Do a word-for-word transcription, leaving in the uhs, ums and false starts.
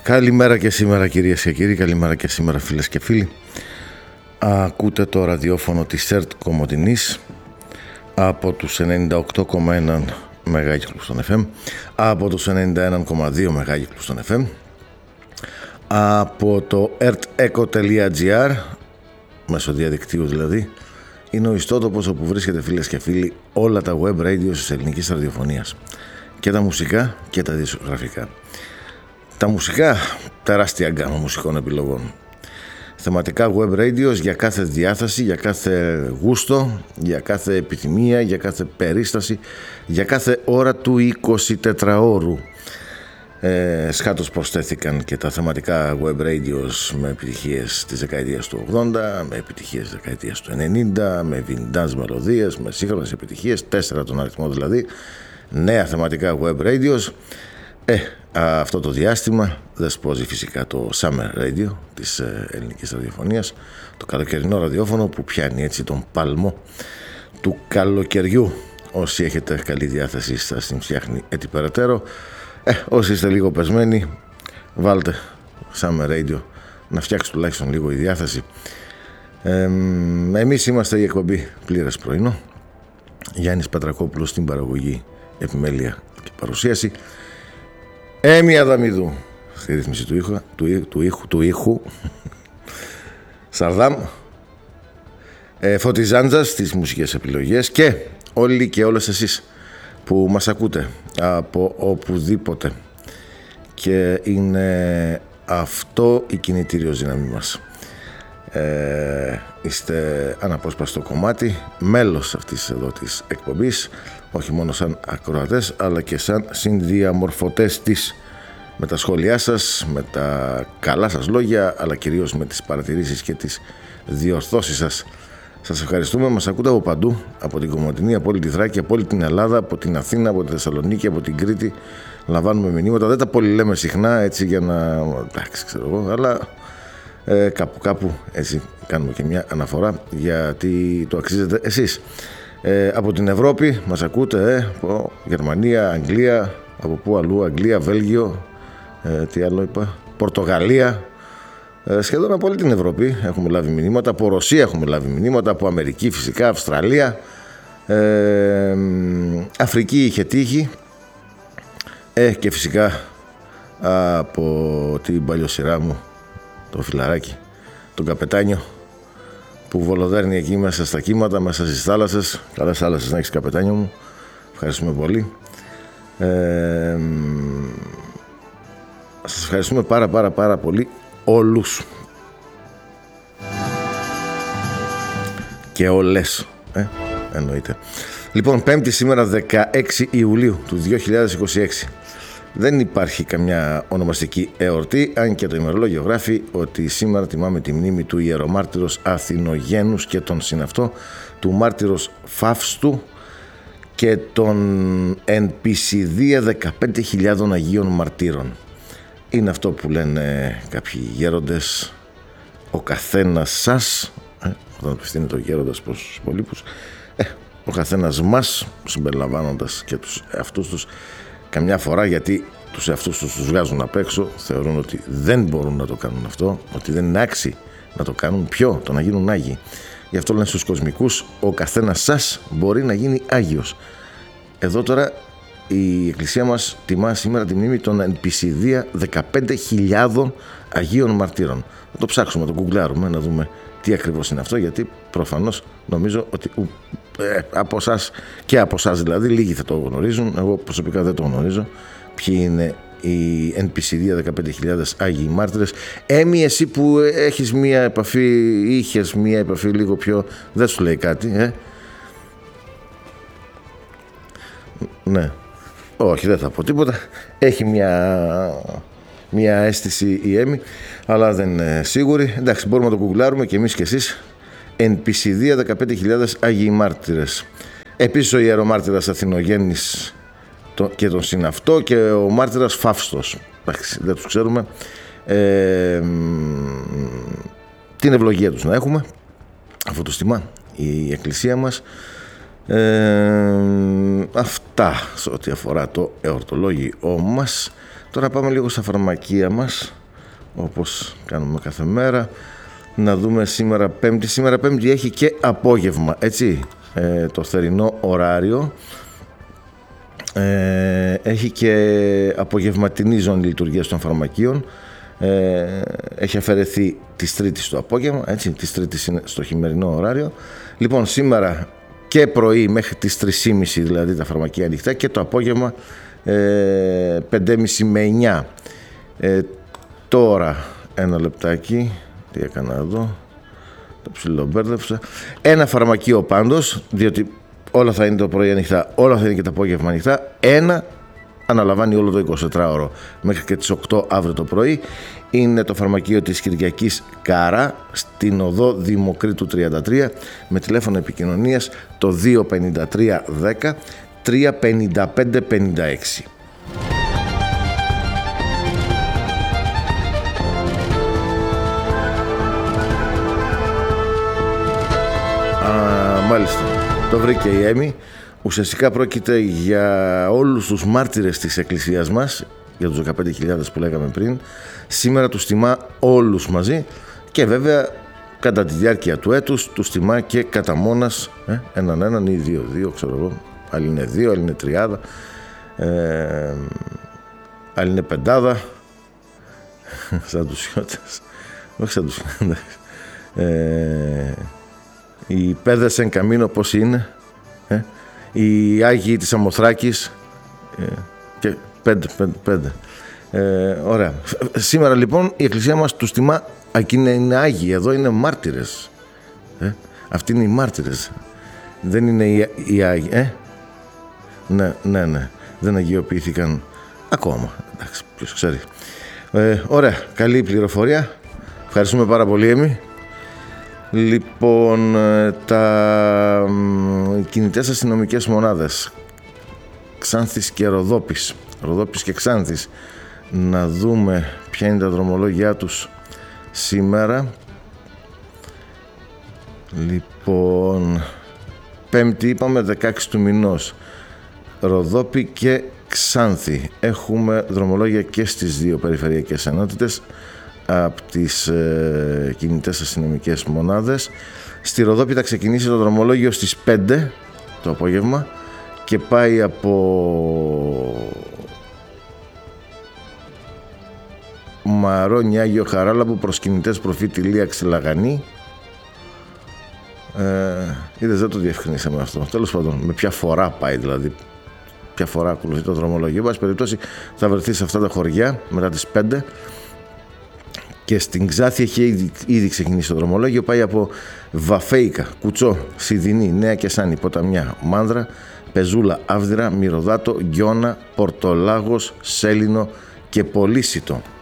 Καλημέρα και σήμερα κυρίες και κύριοι, καλημέρα και σήμερα φίλες και φίλοι. Ακούτε το ραδιόφωνο της ΕΡΤ Κομοτηνής από τους ενενήντα οκτώ κόμμα ένα μεγάκυκλους των εφ εμ, από τους ενενήντα ένα κόμμα δύο μεγάκυκλους των εφ εμ, από το erteco.gr, μέσω διαδικτύου δηλαδή. Είναι ο ιστότοπος όπου βρίσκεται φίλες και φίλοι όλα τα web radio της ελληνικής ραδιοφωνίας, και τα μουσικά και τα δισκογραφικά. Τα μουσικά, τεράστια γκάμα μουσικών επιλογών. Θεματικά web radios για κάθε διάθεση, για κάθε γούστο, για κάθε επιθυμία, για κάθε περίσταση, για κάθε ώρα του εικοσιτετραώρου. Ε, σκάτως προσθέθηκαν και τα θεματικά web radios με επιτυχίες της δεκαετίας του ογδόντα, με επιτυχίες της δεκαετίας του ενενήντα, με vintage μελωδίες, με σύγχρονες επιτυχίες, τέσσερα τον αριθμό δηλαδή, νέα θεματικά web radios. Ε, αυτό το διάστημα δεσπόζει φυσικά το Summer Radio της ε, ελληνικής ραδιοφωνίας, το καλοκαιρινό ραδιόφωνο που πιάνει έτσι τον παλμό του καλοκαιριού. Όσοι έχετε καλή διάθεση σας την φτιάχνει έτσι περαιτέρω. Ε, όσοι είστε λίγο πεσμένοι, βάλτε Summer Radio να φτιάξει τουλάχιστον λίγο η διάθεση. Ε, εμείς είμαστε η εκπομπή Πλήρες Πρωινό. Γιάννης Πετρακόπουλος στην παραγωγή, επιμέλεια και παρουσίαση. Έμι Αδαμιδού στη ρύθμιση του ήχου, του, του ήχου, του ήχου. Σαρδάμ, ε, Φωτιζάντζας στις μουσικές επιλογές, και όλοι και όλες εσείς που μας ακούτε από οπουδήποτε, και είναι αυτό η κινητήριος δύναμη μας. Ε, είστε αναπόσπαστο κομμάτι, μέλος αυτής εδώ της εκπομπής, όχι μόνο σαν ακροατές αλλά και σαν συνδιαμορφωτές της, με τα σχόλιά σας, με τα καλά σας λόγια, αλλά κυρίως με τις παρατηρήσεις και τις διορθώσεις σας. Σας ευχαριστούμε, μας ακούτε από παντού, από την Κομοτηνή, από όλη τη Θράκη, από όλη την Ελλάδα, από την Αθήνα, από τη Θεσσαλονίκη, από την Κρήτη. Λαμβάνουμε μηνύματα, δεν τα πολύ λέμε συχνά έτσι για να, εντάξει ξέρω εγώ, αλλά ε, κάπου κάπου έτσι κάνουμε και μια αναφορά, γιατί το αξίζετε εσείς. Ε, από την Ευρώπη μας ακούτε, ε, από Γερμανία, Αγγλία, από πού αλλού, Αγγλία, Βέλγιο, ε, τι άλλο είπα, Πορτογαλία, ε, σχεδόν από όλη την Ευρώπη έχουμε λάβει μηνύματα, από Ρωσία έχουμε λάβει μηνύματα, από Αμερική φυσικά, Αυστραλία, ε, Αφρική είχε τύχει, ε, και φυσικά από την παλιοσυρά μου, το φιλαράκι, τον καπετάνιο, που βολοδέρνει εκεί μέσα στα κύματα, μέσα στις θάλασσες. Καλές θάλασσες να έχεις, καπετάνιο μου. Ευχαριστούμε πολύ. Ε, σας ευχαριστούμε πάρα πάρα πάρα πολύ όλους. Και όλες. Ε, εννοείται. Λοιπόν, Πέμπτη σήμερα, δεκαέξι Ιουλίου του δύο χιλιάδες είκοσι έξι. Δεν υπάρχει καμιά ονομαστική εορτή, αν και το ημερολόγιο γράφει ότι σήμερα τιμάμε τη μνήμη του ιερομάρτυρος Αθηνογένους και τον συναυτό, του μάρτυρος Φαύστου και των εν Πισιδία δεκαπέντε χιλιάδων Αγίων Μαρτύρων. Είναι αυτό που λένε κάποιοι γέροντες, ο καθένας σας, ε, όταν απευθύνεται ο γέροντας προς τους υπολείπους, ε, ο καθένας μας, συμπεριλαμβάνοντας και τους εαυτούς τους, καμιά φορά, γιατί τους εαυτούς τους τους βγάζουν απ' έξω, θεωρούν ότι δεν μπορούν να το κάνουν αυτό, ότι δεν είναι άξιοι να το κάνουν. Ποιο? Το να γίνουν Άγιοι. Γι' αυτό λένε στους κοσμικούς, ο καθένας σας μπορεί να γίνει Άγιος. Εδώ τώρα η Εκκλησία μας τιμά σήμερα τη μνήμη των εν Πισιδία δεκαπέντε χιλιάδων Αγίων Μαρτύρων. Θα το ψάξουμε, το γκουγκλάρουμε, να δούμε τι ακριβώς είναι αυτό, γιατί προφανώς νομίζω ότι ε, από εσάς και από εσάς δηλαδή λίγοι θα το γνωρίζουν. Εγώ προσωπικά δεν το γνωρίζω ποιοι είναι οι εν Πισιδία δεκαπέντε χιλιάδες Άγιοι Μάρτυρες. Έμι, εσύ που έχεις μία επαφή, είχες μία επαφή λίγο πιο, δεν σου λέει κάτι, ε? Ναι, όχι, δεν θα πω τίποτα. Έχει μια, μια αίσθηση η Έμι, αλλά δεν είναι σίγουρη. Εντάξει, μπορούμε να το γκουγκλάρουμε και εμείς και εσείς. Εν Πισιδία δεκαπέντε χιλιάδες Άγιοι Μάρτυρες. Επίσης ο ιερομάρτυρας Αθηνογέννης και τον συναυτό, και ο μάρτυρας Φαύστος. Εντάξει, δεν τους ξέρουμε. Ε, την ευλογία τους να έχουμε. Αυτό το στιμά η Εκκλησία μας. Ε, αυτά σε ό,τι αφορά το εορτολόγιο μας. Τώρα πάμε λίγο στα φαρμακεία μας. όπως κάνουμε κάθε μέρα. Να δούμε σήμερα Πέμπτη. Σήμερα Πέμπτη έχει και απόγευμα, έτσι, ε, το θερινό ωράριο. Ε, έχει και απογευματινή ζώνη λειτουργίας των φαρμακείων. Ε, έχει αφαιρεθεί της Τρίτης το απόγευμα, έτσι, της Τρίτης είναι στο χειμερινό ωράριο. Λοιπόν, σήμερα και πρωί μέχρι τις τρεις και μισή δηλαδή τα φαρμακεία ανοιχτά, και το απόγευμα ε, πέντε και μισή με εννιά. Ε, τώρα, ένα λεπτάκι, τι έκανα εδώ, το ψιλομπέρδεψα. Ένα φαρμακείο πάντως, διότι όλα θα είναι το πρωί ανοιχτά, όλα θα είναι και το απόγευμα ανοιχτά. Ένα αναλαμβάνει όλο το εικοσιτετράωρο μέχρι και τις οκτώ αύριο το πρωί. Είναι το φαρμακείο της Κυριακής Κάρα στην οδό Δημοκρίτου τριάντα τρία με τηλέφωνο επικοινωνίας το δύο πενήντα τρία δέκα τρία πενήντα πέντε πενήντα έξι. Α, μάλιστα, το βρήκε η Έμι. Ουσιαστικά πρόκειται για όλους τους μάρτυρες της Εκκλησίας μας, για τους δεκαπέντε χιλιάδες που λέγαμε πριν. Σήμερα τους τιμά όλους μαζί και βέβαια κατά τη διάρκεια του έτους τους τιμά και κατά μόνας, ε, έναν έναν ή δύο δύο, ξέρω εγώ. Άλλοι είναι δύο, άλλοι είναι τριάδα, ε, άλλοι είναι πεντάδα, σαν τους Ιώτες, όχι σαν τους Ιώτες. Ε, οι πέδες εν καμίνο πώς είναι, ε, οι Άγιοι της Αμοθράκης, ε, και πέντε, πέντε, πέντε. Ε, ωραία. Σήμερα λοιπόν η Εκκλησία μας τους τιμά, εκείνοι είναι Άγιοι, εδώ είναι μάρτυρες. Ε, αυτοί είναι οι μάρτυρες. Δεν είναι οι, οι Άγιοι. Ε? Ναι, ναι, ναι. Δεν αγιοποιήθηκαν ακόμα. Εντάξει, ποιος ξέρει. Ε, ωραία. Καλή πληροφορία. Ευχαριστούμε πάρα πολύ, Έμι. Λοιπόν, τα κινητές αστυνομικές μονάδες Ξάνθης και Ροδόπης, Ροδόπης και Ξάνθης, να δούμε ποια είναι τα δρομολόγια τους σήμερα. Λοιπόν, Πέμπτη είπαμε δεκαέξι του μηνός, Ροδόπη και Ξάνθη. Έχουμε δρομολόγια και στις δύο περιφερειακές ενότητες από τις ε, κινητές αστυνομικές μονάδες. Στη Ροδόπη θα ξεκινήσει το δρομολόγιο στις πέντε το απόγευμα και πάει από Μαρόνι Άγιο Χαράλαμπο προς κινητές προφήτη Λία Ξυλαγανή. Ε, είδες, δεν το διευκρινίσαμε αυτό. Τέλος πάντων, με ποια φορά πάει δηλαδή, ποια φορά ακολουθεί το δρομολόγιο. Εν πάση περιπτώσει θα βρεθεί σε αυτά τα χωριά μετά τις πέντε. Και στην Ξάθη έχει ήδη, ήδη ξεκινήσει το δρομολόγιο. Πάει από Βαφέικα, Κουτσό, Σιδινή, Νέα Κεσάνη, Ποταμιά, Μάνδρα, Πεζούλα, Άβδυρα, Μυρωδάτο, Γκιώνα, Πορτολάγος, Σέλινο και Πολύσιτο.